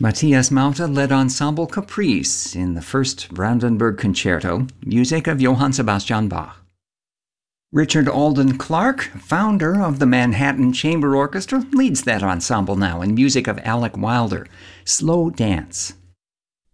Matthias Mauta led Ensemble Caprice in the first Brandenburg Concerto, music of Johann Sebastian Bach. Richard Alden Clark, founder of the Manhattan Chamber Orchestra, leads that ensemble now in music of Alec Wilder, Slow Dance.